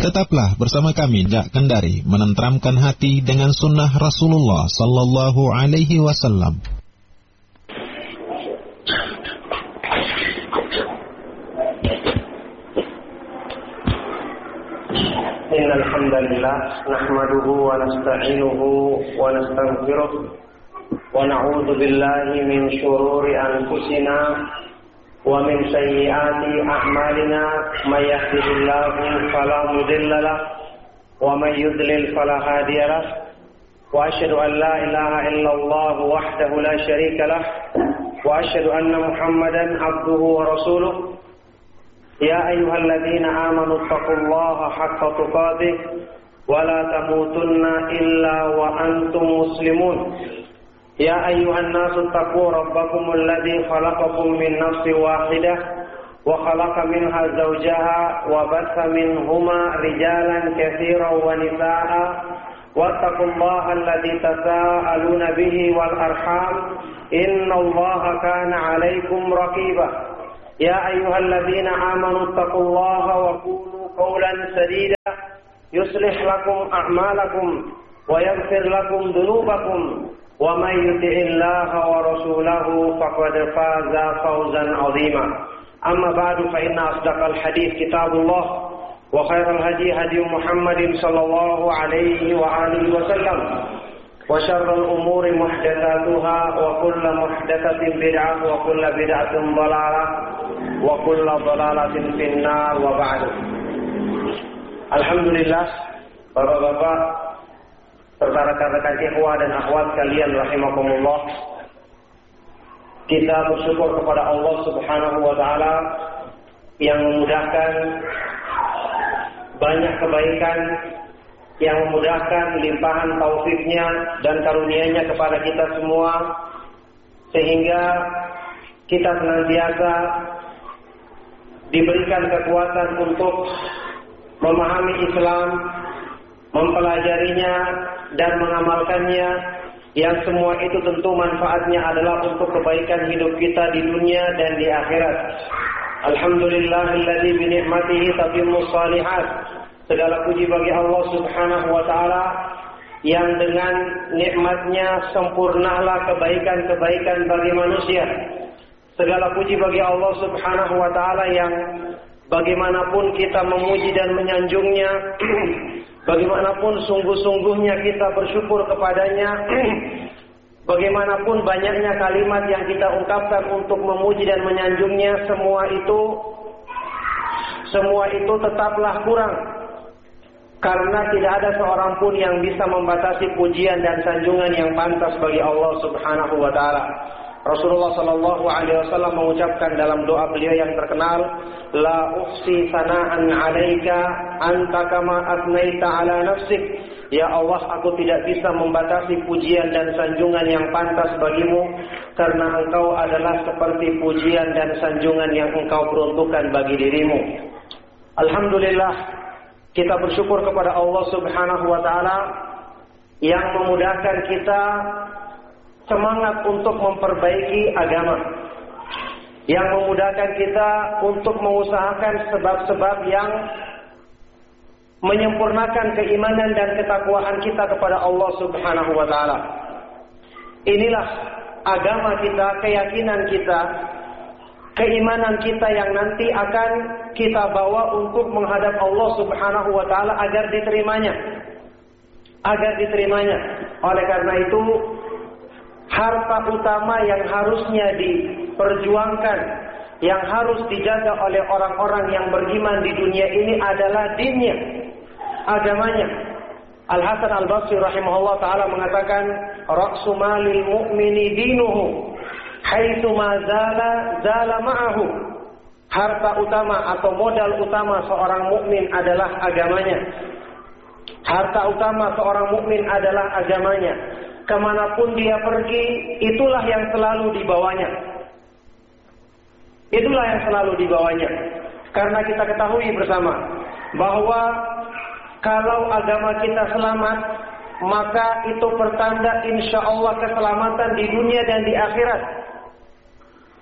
Tetaplah bersama kami Jak Kendari menenteramkan hati dengan sunnah Rasulullah sallallahu alaihi wasallam. Innal hamdalillah nahmaduhu wa nasta'inuhu wa nastaghfiruh wa na'udzu billahi min shururi anfusina wa min sayyiati a'malina may yahdihillahu fala mudilla lahu wa may yudlil fala hadiya lahu wa asyhadu an la ilaha illallah wahdahu la syarika lahu wa asyhadu anna Muhammadan abduhu wa rasuluh. Ya ayyuhalladzina amanu taqullaha haqqa tuqatih wa la tamutunna illa wa antum muslimun. Ya ayyuhan nasu taqu rabbakumul ladzi khalaqakum min nafsin wahidah wa khalaqa minha zawjaha wa batha minhuma rijalan katsiran wa nisaa'a wattaqullaha alladzi tasaaluna bihi wal arham innallaha kana 'alaikum raqiba. Ya ayyuhalladzina amanu taqullaha wa qulu qawlan sadida yuslih lakum a'malakum wa yaghfir lakum dhunubakum. Wa may yuti'illaha wa rasulahu faqad faza fawzan 'azima. Amma ba'du fa inna asdaqal hadits kitabullah wa khairal hadi hadi Muhammadin sallallahu alaihi wa alihi wasallam wa syarrul umuri muhdatsatuha wa kullu muhdatsatin bid'ah wa kullu bid'atin dhalalah wa kullu dhalalatin finnar wa ba'du. Alhamdulillah, Bapak-bapak serta rekan-rekan ikhwah dan akhwat kalian rahimakumullah, kita bersyukur kepada Allah Subhanahu wa taala yang memudahkan banyak kebaikan, yang memudahkan limpahan taufiknya dan karunia-Nya kepada kita semua, sehingga kita senantiasa diberikan kekuatan untuk memahami Islam, mempelajarinya dan mengamalkannya, yang semua itu tentu manfaatnya adalah untuk kebaikan hidup kita di dunia dan di akhirat. Alhamdulillahilladzi bi ni'matihi tatimmus shalihat. Segala puji bagi Allah Subhanahu wa taala yang dengan nikmatnya sempurnalah kebaikan-kebaikan bagi manusia. Segala puji bagi Allah Subhanahu wa taala yang bagaimanapun kita memuji dan menyanjungnya, bagaimanapun sungguh-sungguhnya kita bersyukur kepadanya, bagaimanapun banyaknya kalimat yang kita ungkapkan untuk memuji dan menyanjungnya, semua itu tetaplah kurang, karena tidak ada seorang pun yang bisa membatasi pujian dan sanjungan yang pantas bagi Allah Subhanahu wa taala. Rasulullah sallallahu alaihi wasallam mengucapkan dalam doa beliau yang terkenal, la uhsi sana'an 'alaika anta kama asnaita 'ala nafsik. Ya Allah, aku tidak bisa membatasi pujian dan sanjungan yang pantas bagimu, karena engkau adalah seperti pujian dan sanjungan yang engkau peruntukkan bagi dirimu. Alhamdulillah, kita bersyukur kepada Allah Subhanahu wa taala yang memudahkan kita semangat untuk memperbaiki agama, yang memudahkan kita untuk mengusahakan sebab-sebab yang menyempurnakan keimanan dan ketakwaan kita kepada Allah Subhanahu wa taala. Inilah agama kita, keyakinan kita, keimanan kita yang nanti akan kita bawa untuk menghadap Allah Subhanahu wa taala agar diterimanya. Oleh karena itu, harta utama yang harusnya diperjuangkan, yang harus dijaga oleh orang-orang yang beriman di dunia ini adalah dinnya, agamanya. Al-Hasan Al-Basri rahimahullah ta'ala mengatakan, ra'su malil mu'mini dinuhu, haitsu ma zala ma'ahu. Harta utama atau modal utama seorang mukmin adalah agamanya. Harta utama seorang mukmin adalah agamanya. Kemanapun dia pergi, itulah yang selalu dibawanya. Karena kita ketahui bersama bahwa kalau agama kita selamat, maka itu pertanda insya Allah keselamatan di dunia dan di akhirat.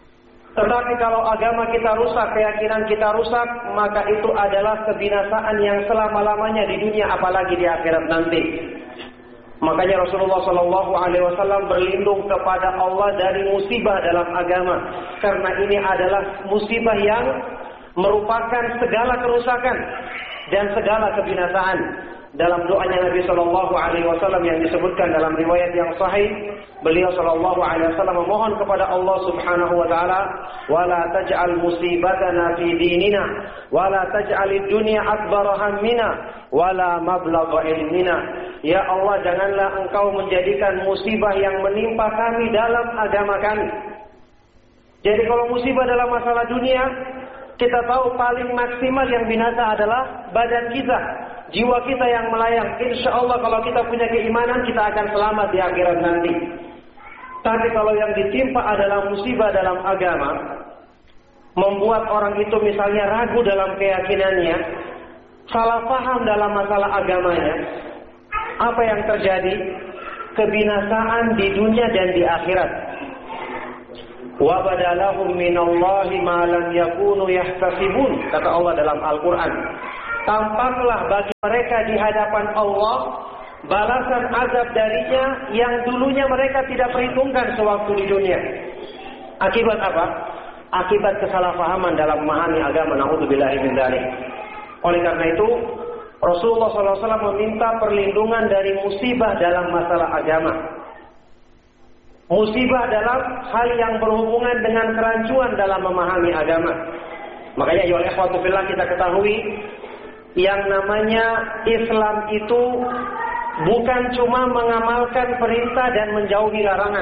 Tetapi kalau agama kita rusak, keyakinan kita rusak, maka itu adalah kebinasaan yang selama-lamanya di dunia, apalagi di akhirat nanti. Makanya Rasulullah SAW berlindung kepada Allah dari musibah dalam agama, karena ini adalah musibah yang merupakan segala kerusakan dan segala kebinasaan. Dalam doanya Nabi SAW yang disebutkan dalam riwayat yang sahih, beliau SAW memohon kepada Allah Subhanahu wa taala, "Wala taj'al musibatana fi dinina, wala taj'alid dunya akbara hammina, wala mablagha ilmina." Ya Allah, janganlah Engkau menjadikan musibah yang menimpa kami dalam agama kami. Jadi kalau musibah dalam masalah dunia, kita tahu paling maksimal yang binasa adalah badan kita, jiwa kita yang melayang. Insya Allah kalau kita punya keimanan, kita akan selamat di akhirat nanti. Tapi kalau yang ditimpa adalah musibah dalam agama, membuat orang itu misalnya ragu dalam keyakinannya, salah paham dalam masalah agamanya, apa yang terjadi? Kebinasaan di dunia dan di akhirat. Wa badalahum minallahi ma lam yakunu yahtasibun, kata Allah dalam Al-Qur'an. Tampaklah bagi mereka di hadapan Allah balasan azab darinya yang dulunya mereka tidak perhitungkan sewaktu di dunia. Akibat apa? Akibat kesalahpahaman dalam memahami agama. Na'udzubillahi min dzalik. Oleh karena itu, Rasulullah SAW meminta perlindungan dari musibah dalam masalah agama. Musibah dalam hal yang berhubungan dengan kerancuan dalam memahami agama. Makanya ya ikhwatu fillah, kita ketahui yang namanya Islam itu bukan cuma mengamalkan perintah dan menjauhi larangan.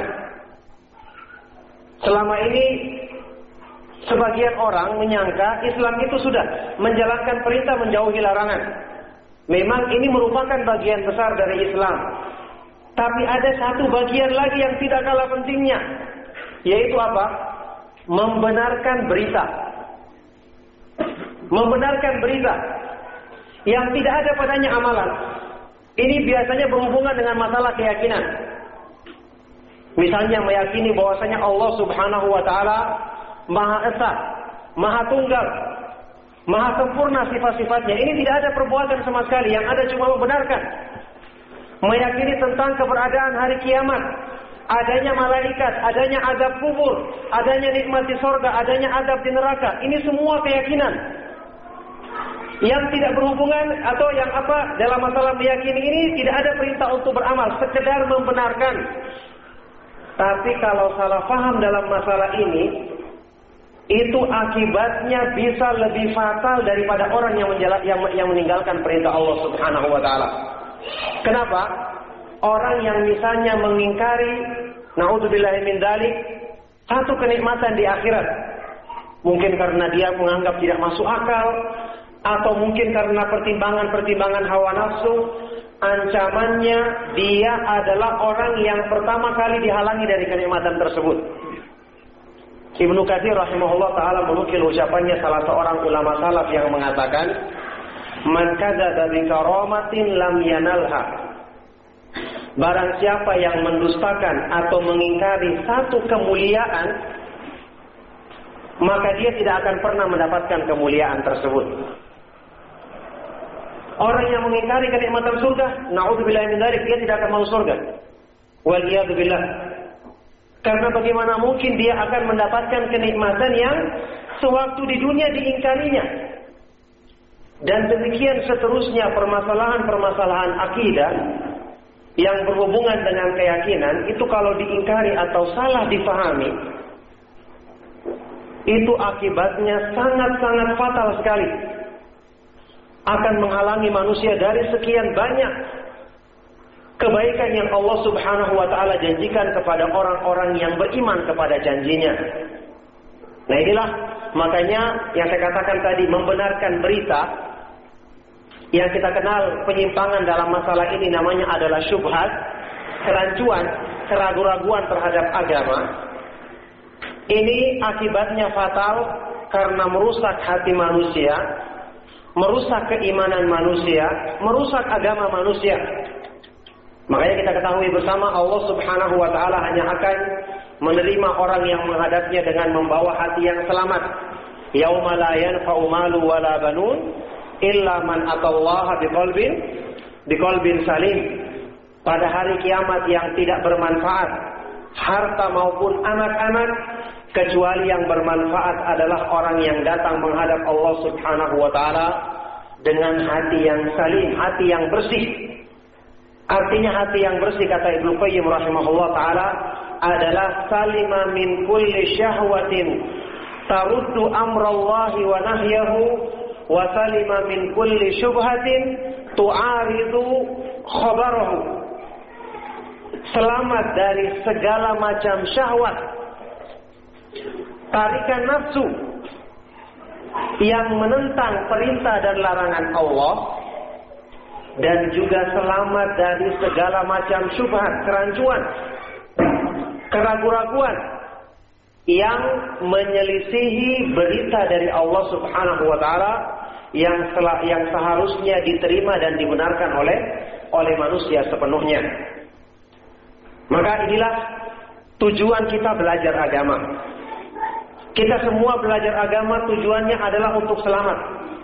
Selama ini sebagian orang menyangka Islam itu sudah menjalankan perintah, menjauhi larangan. Memang ini merupakan bagian besar dari Islam. Tapi ada satu bagian lagi yang tidak kalah pentingnya, yaitu apa? Membenarkan berita. Membenarkan berita yang tidak ada padanya amalan. Ini biasanya berhubungan dengan masalah keyakinan. Misalnya meyakini bahwasanya Allah Subhanahu wa taala Maha Esa, Maha Tunggal, Maha sempurna sifat-sifatnya. Ini tidak ada perbuatan sama sekali, yang ada cuma membenarkan. Meyakini tentang keberadaan hari kiamat, adanya malaikat, adanya azab kubur, adanya nikmat di sorga, adanya azab di neraka. Ini semua keyakinan yang tidak berhubungan, atau yang apa, dalam masalah meyakini ini tidak ada perintah untuk beramal, sekedar membenarkan. Tapi kalau salah paham dalam masalah ini, itu akibatnya bisa lebih fatal daripada orang yang meninggalkan perintah Allah Subhanahu wa taala. Kenapa? Orang yang misalnya mengingkari, na'udzubillahi min dzalik, satu kenikmatan di akhirat, mungkin karena dia menganggap tidak masuk akal, atau mungkin karena pertimbangan-pertimbangan hawa nafsu, ancamannya dia adalah orang yang pertama kali dihalangi dari kenikmatan tersebut. Ibnu Katsir rahimahullah ta'ala menukil ucapannya salah seorang ulama salaf yang mengatakan, "Man kadzaba bi karamatin lam yanalha." Barang siapa yang mendustakan atau mengingkari satu kemuliaan, maka dia tidak akan pernah mendapatkan kemuliaan tersebut. Orang yang mengingkari kenikmatan surga, na'udzubillahi min dzalik, dia tidak akan masuk surga. Waliyadu billah. Karena bagaimana mungkin dia akan mendapatkan kenikmatan yang sewaktu di dunia diingkarinya. Dan demikian seterusnya permasalahan-permasalahan akidah yang berhubungan dengan keyakinan, itu kalau diingkari atau salah difahami, itu akibatnya sangat-sangat fatal sekali. Akan menghalangi manusia dari sekian banyak kebaikan yang Allah Subhanahu wa ta'ala janjikan kepada orang-orang yang beriman kepada janjinya. Nah inilah makanya yang saya katakan tadi, membenarkan berita. Yang kita kenal penyimpangan dalam masalah ini namanya adalah syubhat, kerancuan, keraguan-raguan terhadap agama. Ini akibatnya fatal karena merusak hati manusia, merusak keimanan manusia, merusak agama manusia. Makanya kita ketahui bersama, Allah Subhanahu wa ta'ala hanya akan menerima orang yang menghadapnya dengan membawa hati yang selamat. Yauma la yanfa'u malu wala banun illa man atallaha biqalbin salim. Pada hari kiamat yang tidak bermanfaat harta maupun anak-anak, kecuali yang bermanfaat adalah orang yang datang menghadap Allah Subhanahu wa taala dengan hati yang salim, hati yang bersih. Artinya hati yang bersih, kata Ibnu Qayyim rahimahullah taala, adalah salima min kulli syahwatin taruddu amrallahi wa nahyahu wa salima min kulli syubhatin tu'aridu khabarahu. Selamat dari segala macam syahwat, tarikan nafsu yang menentang perintah dan larangan Allah, dan juga selamat dari segala macam syubhat, kerancuan, keraguan-raguan yang menyelisihi berita dari Allah Subhanahu wa taala yang seharusnya diterima dan dibenarkan oleh manusia sepenuhnya. Maka inilah tujuan kita belajar agama. Kita semua belajar agama tujuannya adalah untuk selamat.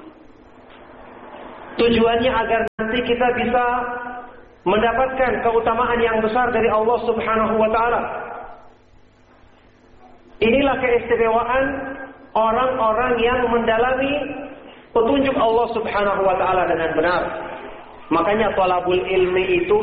Tujuannya agar nanti kita bisa mendapatkan keutamaan yang besar dari Allah Subhanahu wa taala. Inilah keistimewaan orang-orang yang mendalami petunjuk Allah Subhanahu wa taala dengan benar. Makanya thalabul ilmi itu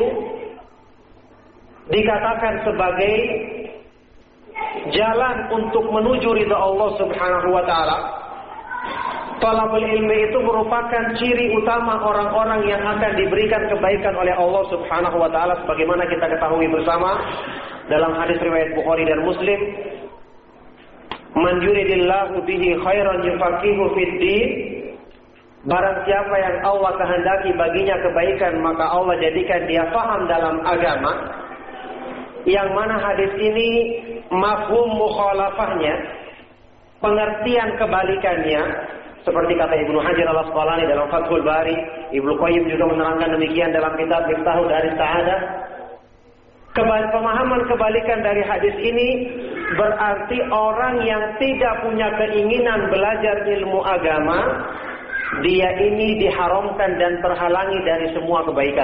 dikatakan sebagai jalan untuk menuju ridha Allah Subhanahu wa taala. Thalabul ilmi itu merupakan ciri utama orang-orang yang akan diberikan kebaikan oleh Allah Subhanahu wa taala, sebagaimana kita ketahui bersama dalam hadis riwayat Bukhari dan Muslim, man yuridillahu bihi khairan yufaqihu fid din. Barang siapa yang Allah kehendaki baginya kebaikan, maka Allah jadikan dia paham dalam agama. Yang mana hadis ini mafhum mukhalafahnya, pengertian kebalikannya, seperti kata Ibnu Hajar al-Asqalani dalam Fathul Bari, Ibnu Qayyim juga menerangkan demikian dalam kitab Miftahul Daris Sa'adah. Pemahaman kebalikan dari hadis ini berarti orang yang tidak punya keinginan belajar ilmu agama, dia ini diharamkan dan terhalangi dari semua kebaikan.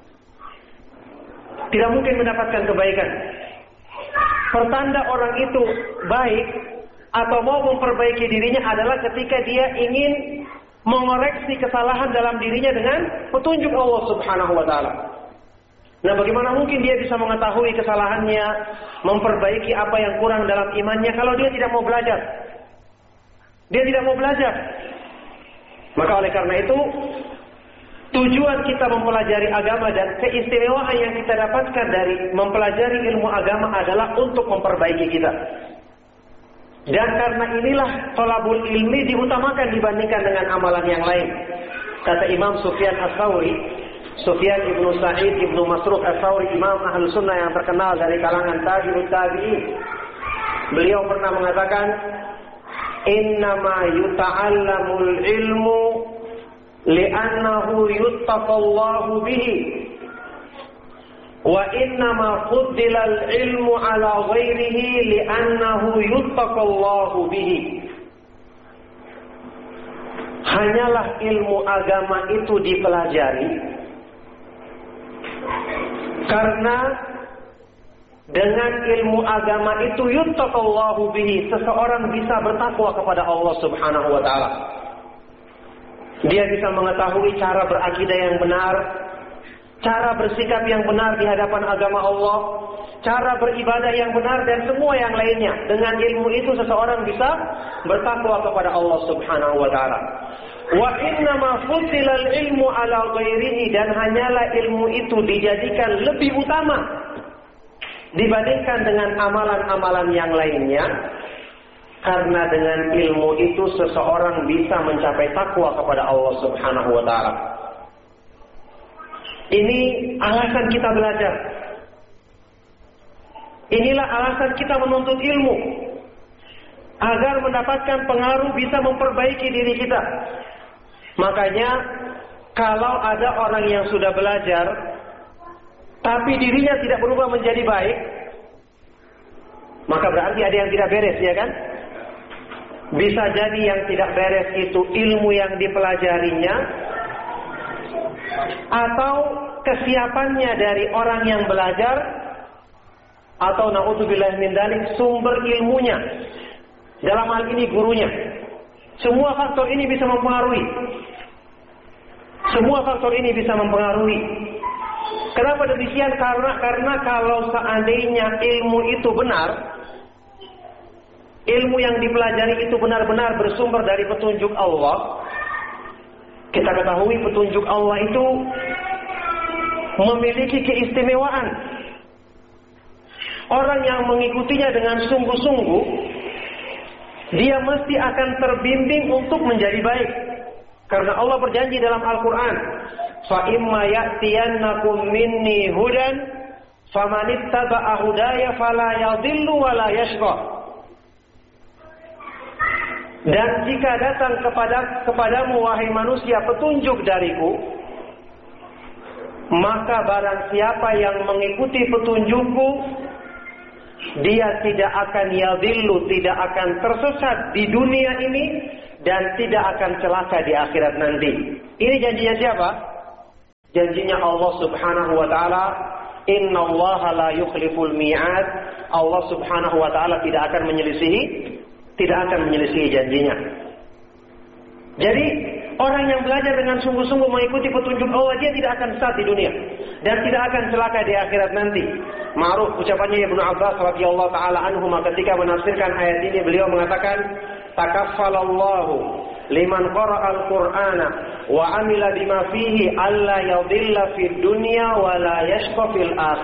Tidak mungkin mendapatkan kebaikan. Pertanda orang itu baik atau mau memperbaiki dirinya adalah ketika dia ingin mengoreksi kesalahan dalam dirinya dengan petunjuk Allah Subhanahu wa taala. Nah, bagaimana mungkin dia bisa mengetahui kesalahannya, memperbaiki apa yang kurang dalam imannya kalau dia tidak mau belajar? Dia tidak mau belajar. Maka oleh karena itu, tujuan kita mempelajari agama dan keistimewaan yang kita dapatkan dari mempelajari ilmu agama adalah untuk memperbaiki kita. Dan karena inilah thalabul ilmi diutamakan dibandingkan dengan amalan yang lain. Kata Imam Sufyan Ats-Tsauri, Sufyan ibnu Sa'id ibnu Masruq Ats-Tsauri, Imam Ahlus Sunnah yang terkenal dari kalangan tabi'ut tabi'in. Beliau pernah mengatakan, innama yuta'allamul ilmu li'annahu yuttaqallahu bihi wa innama fuddilal ilmu ala ghairihi li'annahu yuttaqallahu bihi. Hanyalah ilmu agama itu dipelajari karena dengan ilmu agama itu yuttaqallahu bihi, seseorang bisa bertakwa kepada Allah Subhanahu wa taala. Dia bisa mengetahui cara berakidah yang benar, cara bersikap yang benar di hadapan agama Allah, cara beribadah yang benar dan semua yang lainnya. Dengan ilmu itu seseorang bisa bertakwa kepada Allah Subhanahu wa taala. Wa innama fuddilal ilmu ala ghairihi, dan hanyalah ilmu itu dijadikan lebih utama dibandingkan dengan amalan-amalan yang lainnya, karena dengan ilmu itu seseorang bisa mencapai takwa kepada Allah Subhanahu wa taala. Ini alasan kita belajar. Inilah alasan kita menuntut ilmu, agar mendapatkan pengaruh bisa memperbaiki diri kita. Makanya kalau ada orang yang sudah belajar tapi dirinya tidak berubah menjadi baik, maka berarti ada yang tidak beres, ya kan? Bisa jadi yang tidak beres itu ilmu yang dipelajarinya, atau kesiapannya dari orang yang belajar, atau na'udzubillah min dzalik sumber ilmunya. Dalam hal ini gurunya. Semua faktor ini bisa mempengaruhi. Semua faktor ini bisa mempengaruhi. Kenapa demikian? Karena kalau seandainya ilmu itu benar, ilmu yang dipelajari itu benar-benar bersumber dari petunjuk Allah, kita ketahui petunjuk Allah itu memiliki keistimewaan. Orang yang mengikutinya dengan sungguh-sungguh, dia mesti akan terbimbing untuk menjadi baik. Karena Allah berjanji dalam Al-Quran, فَإِمَّا يَأْتِيَنَّكُمْ مِنِّي هُدًى فَمَنِ اتَّبَعَ هُدَايَ فَلَا يَضِلُّ وَلَا يَشْقَى. Dan jika datang kepadamu wahai manusia petunjuk dariku, maka barang siapa yang mengikuti petunjukku, dia tidak akan yadhillu, tidak akan tersesat di dunia ini, dan tidak akan celaka di akhirat nanti. Ini janjinya siapa? Janjinya Allah Subhanahu wa taala. Innallaha la yukhliful mi'ad. Allah Subhanahu wa taala tidak akan menyelisihi janjinya. Jadi orang yang belajar dengan sungguh-sungguh mengikuti petunjuk Allah, dia tidak akan sesat di dunia dan tidak akan celaka di akhirat nanti. Ma'ruf ucapannya Ibnu Abbas radhiyallahu taala anhu ketika menafsirkan ayat ini, beliau mengatakan, takaffalallahu liman qara'al Qur'ana wa amila bima fihi alla yadhilla fid dunya wa la yashqa fil akhirah.